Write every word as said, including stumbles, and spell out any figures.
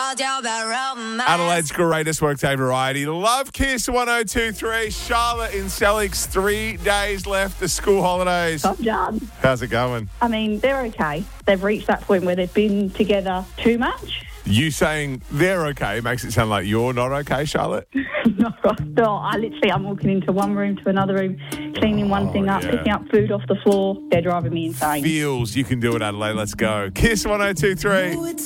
Adelaide's greatest workday variety. Love Kiss one oh two three. Charlotte in Selix. Three days left. The school holidays. I'm done. How's it going? I mean, they're okay. They've reached that point where they've been together too much. You saying they're okay makes it sound like you're not okay, Charlotte. no, no, I literally, I'm walking into one room to another room, cleaning one Oh, thing up, yeah. picking up food off the floor. They're driving me insane. Feels you can do it, Adelaide. Let's go. Kiss one oh two three.